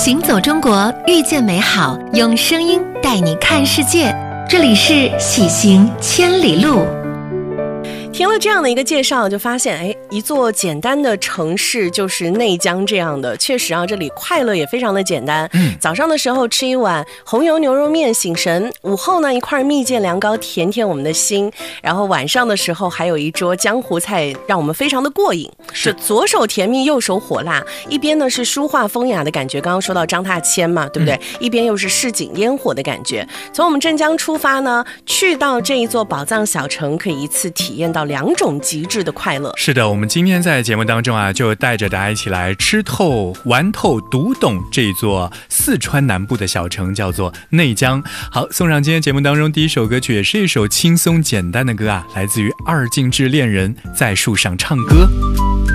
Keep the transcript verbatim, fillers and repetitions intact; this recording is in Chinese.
行走中国，遇见美好，用声音带你看世界。这里是喜行千里路。 听了这样的一个介绍，就发现哎，一座简单的城市就是内江这样的，确实啊，这里快乐也非常的简单。嗯，早上的时候吃一碗红油牛肉面醒神，午后呢一块蜜饯凉糕甜甜我们的心，然后晚上的时候还有一桌江湖菜让我们非常的过瘾，是左手甜蜜右手火辣，一边呢是书画风雅的感觉，刚刚说到张大千嘛，对不对？嗯、一边又是市井烟火的感觉。从我们镇江出发呢，去到这一座宝藏小城，可以一次体验到两种极致的快乐。 是的，我们今天在节目当中啊，就带着大家一起来吃透、玩透、读懂这一座四川南部的小城，叫做内江。好，送上今天节目当中第一首歌曲，也是一首轻松简单的歌啊，来自于二进制恋人在树上唱歌。